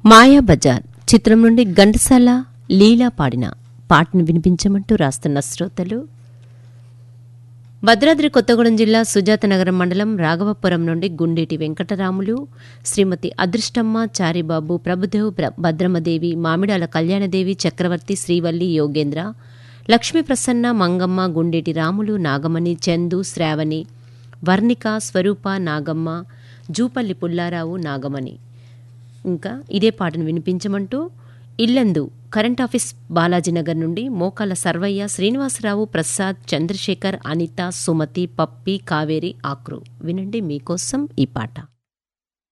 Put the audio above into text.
మాయాబజార్ చిత్రం నుండి ఘంటసాల లీలా పాడిన పాటను వినిపించమంటూ రాస్తున్న శ్రోతలు భద్రాద్రి కొత్తగూడెం జిల్లా సుజాతనగరం మండలం రాఘవపురం నుండి గుండేటి వెంకటరాములు, శ్రీమతి అదృష్టమ్మ, చారిబాబు, ప్రభుదేవ్, భద్రమదేవి, మామిడాల కళ్యాణదేవి, చక్రవర్తి, శ్రీవల్లి, యోగేంద్ర, లక్ష్మీ ప్రసన్న, మంగమ్మ, గుండేటి రాములు, నాగమణి, చందు, శ్రావణి, వర్ణిక, స్వరూప, నాగమ్మ, జూపల్లి పుల్లారావు, నాగమణి. ఇంకా ఇదే పాటను వినిపించమంటూ ఇల్లందు కరెంట్ ఆఫీస్ బాలాజీనగర్ నుండి మోకాల సర్వయ్య, శ్రీనివాసరావు, ప్రసాద్, చంద్రశేఖర్, అనిత, సుమతి, పప్పి, కావేరి, ఆక్రు. వినండి మీకోసం ఈ పాట.